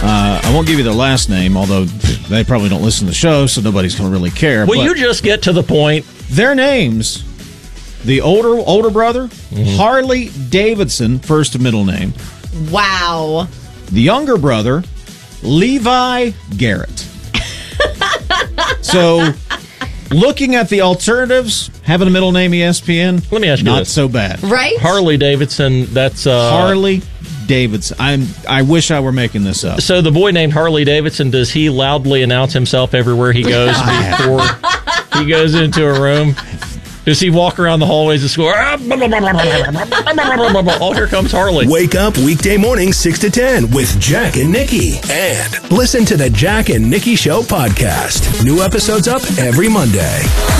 I won't give you their last name, although they probably don't listen to the show, so nobody's going to really care. Will you just get to the point? Their names, the older brother, Harley Davidson, first and middle name. Wow. The younger brother, Levi Garrett. So, looking at the alternatives, having a middle name ESPN, let me ask you not this. So bad. Right? Harley Davidson, that's... Harley Davidson. I wish I were making this up. So the boy named Harley Davidson, does he loudly announce himself everywhere he goes before he goes into a room? Does he walk around the hallways of school? Oh, here comes Harley. Wake up weekday mornings 6 to 10 with Jack and Nikki. And listen to the Jack and Nikki Show podcast. New episodes up every Monday.